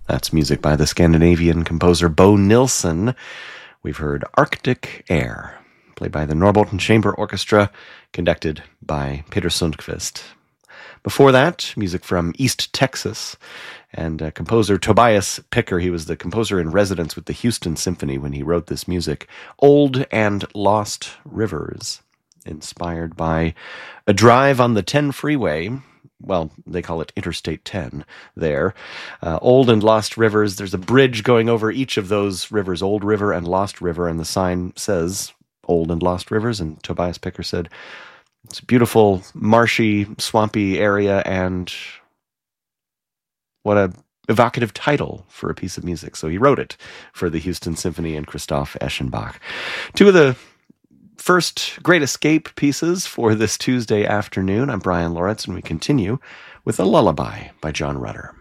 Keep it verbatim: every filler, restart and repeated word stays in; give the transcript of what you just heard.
That's music by the Scandinavian composer Bo Nilsson. We've heard Arctic Air, played by the Norrbotten Chamber Orchestra, conducted by Peter Sundqvist. Before that, music from East Texas, and uh, composer Tobias Picker. He was the composer in residence with the Houston Symphony when he wrote this music. Old and Lost Rivers, inspired by a drive on the ten freeway. Well, they call it Interstate ten there. Uh, Old and Lost Rivers. There's a bridge going over each of those rivers, Old River and Lost River, and the sign says Old and Lost Rivers, and Tobias Picker said, it's a beautiful, marshy, swampy area, and what a evocative title for a piece of music. So he wrote it for the Houston Symphony and Christoph Eschenbach. Two of the first Great Escape pieces for this Tuesday afternoon. I'm Brian Loritz, and we continue with A Lullaby by John Rutter.